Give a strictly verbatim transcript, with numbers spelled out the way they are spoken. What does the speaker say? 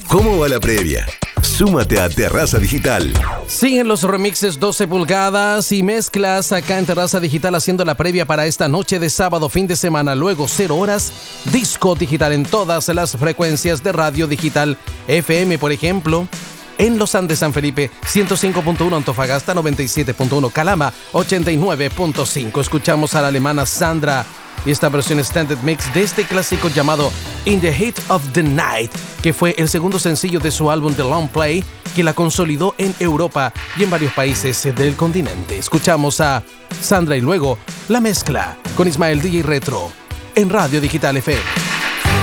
¿Cómo va la previa? Súmate a Terraza Digital. Siguen los remixes doce pulgadas y mezclas acá en Terraza Digital haciendo la previa para esta noche de sábado, fin de semana. Luego cero horas, disco digital en todas las frecuencias de radio digital. F M, por ejemplo, en Los Andes, San Felipe, ciento cinco punto uno, Antofagasta, noventa y siete punto uno, Calama, ochenta y nueve punto cinco. Escuchamos a la alemana Sandra y esta versión Extended Mix de este clásico llamado In the Heat of the Night, que fue el segundo sencillo de su álbum The Long Play, que la consolidó en Europa y en varios países del continente. Escuchamos a Sandra y luego la mezcla con Ismael D J Retro en Radio Digital F M.